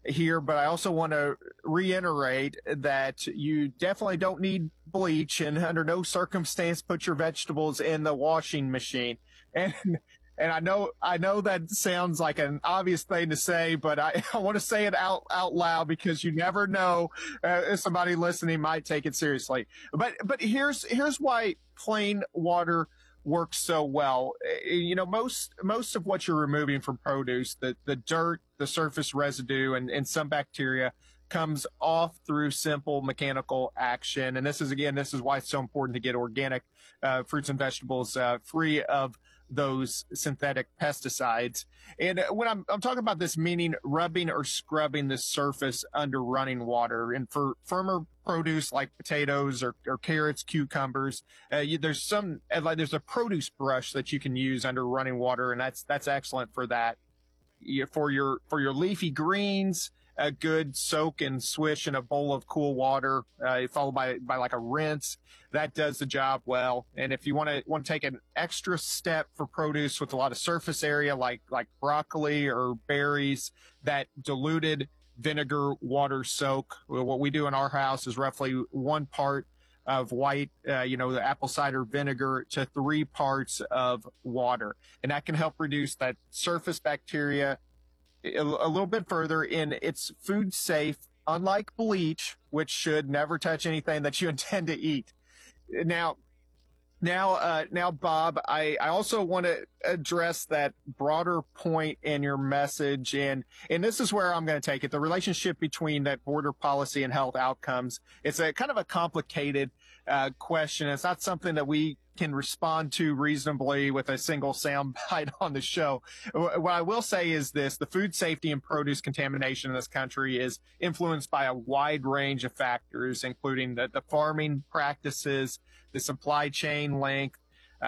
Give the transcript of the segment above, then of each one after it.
here, but I also want to reiterate that you definitely don't need bleach, and under no circumstance put your vegetables in the washing machine. And and I know that sounds like an obvious thing to say, but I want to say it out loud because you never know if somebody listening might take it seriously. But here's why plain water works so well. Most of what you're removing from produce, the dirt, the surface residue, and some bacteria comes off through simple mechanical action. And this is why it's so important to get organic fruits and vegetables free of those synthetic pesticides. And when I'm talking about this, meaning rubbing or scrubbing the surface under running water. And for firmer produce like potatoes or carrots, cucumbers, there's a produce brush that you can use under running water, and that's excellent for that. For your leafy greens, a good soak and swish in a bowl of cool water, followed by like a rinse. That does the job well. And if you want to take an extra step for produce with a lot of surface area, like broccoli or berries, that diluted vinegar water soak. What we do in our house is roughly 1 part of white, the apple cider vinegar to 3 parts of water. And that can help reduce that surface bacteria a little bit further. In it's food safe, unlike bleach, which should never touch anything that you intend to eat. Now, Bob, I also want to address that broader point in your message, and this is where I'm going to take it. The relationship between that border policy and health outcomes. It's a kind of a complicated question. It's not something that we can respond to reasonably with a single soundbite on the show. What I will say is this: the food safety and produce contamination in this country is influenced by a wide range of factors, including the farming practices, the supply chain length,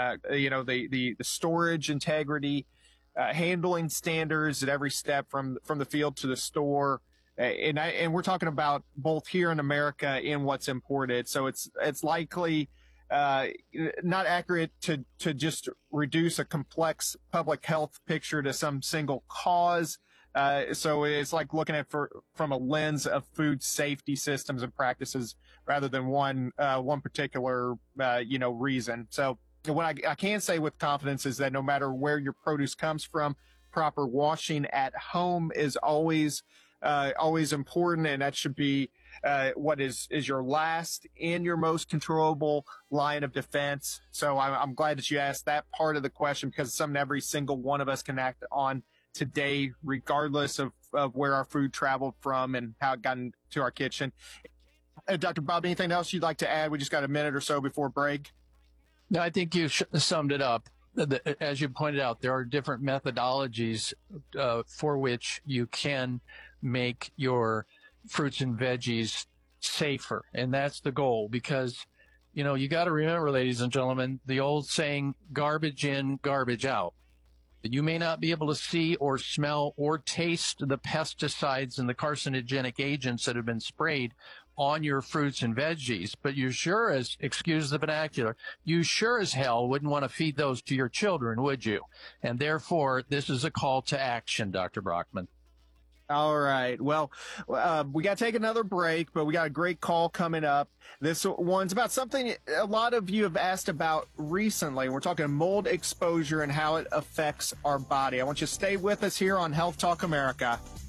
the storage integrity, handling standards at every step from the field to the store. And we're talking about both here in America and what's imported. So it's likely not accurate to just reduce a complex public health picture to some single cause. So it's like looking at from a lens of food safety systems and practices rather than one particular, reason. So what I can say with confidence is that no matter where your produce comes from, proper washing at home is always important, and that should be what is your last and your most controllable line of defense. So I'm glad that you asked that part of the question, because it's something every single one of us can act on today, regardless of where our food traveled from and how it got into our kitchen. Dr. Bob, anything else you'd like to add? We just got a minute or so before break. No, I think you summed it up. As you pointed out, there are different methodologies for which you can make your fruits and veggies safer. And that's the goal, because, you got to remember, ladies and gentlemen, the old saying, garbage in, garbage out. You may not be able to see or smell or taste the pesticides and the carcinogenic agents that have been sprayed on your fruits and veggies, but you sure as, excuse the vernacular, you sure as hell wouldn't want to feed those to your children, would you? And therefore, this is a call to action, Dr. Brockman. All right. Well, we got to take another break, but we got a great call coming up. This one's about something a lot of you have asked about recently. We're talking mold exposure and how it affects our body. I want you to stay with us here on Health Talk America.